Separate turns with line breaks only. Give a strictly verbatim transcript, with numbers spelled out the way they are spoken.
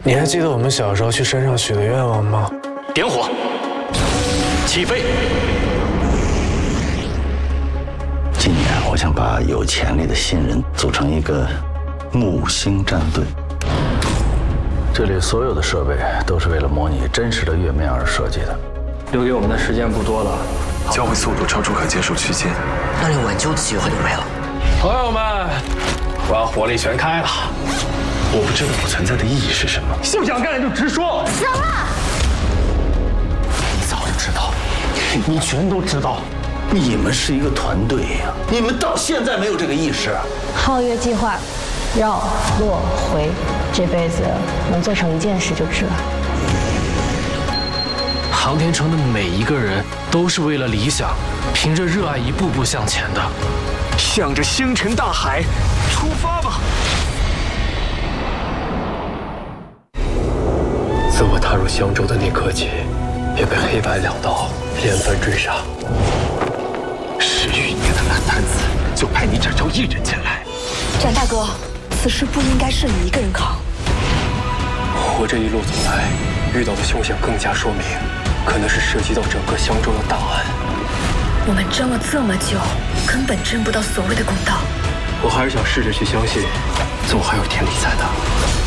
你还记得我们小时候去山上许的愿望吗？
点火，起飞。
今年我想把有潜力的新人组成一个木星战队。这里所有的设备都是为了模拟真实的月面而设计的。
留给我们的时间不多了，
交会速度超出可接受区间，
那连挽救的机会都没了。
朋友们，我要火力全开了。
我不知道我存在的意义是什么。
不想干就直说。
行了，
你早就知道，你全都知道。
你们是一个团队呀，你们到现在没有这个意识。
皓月计划，绕落回，这辈子能做成一件事就值了。
航天城的每一个人都是为了理想，凭着热爱一步步向前的。
向着星辰大海出发吧！
自我踏入襄州的那刻起，便被黑白两道连番追杀。
十余年的烂摊子，就派你展昭一人前来。
展大哥，此事不应该是你一个人扛。
我这一路走来，遇到的凶险更加说明，可能是涉及到整个襄州的大案。
我们争了这么久，根本争不到所谓的公道。
我还是想试着去相信，总还有天理在的。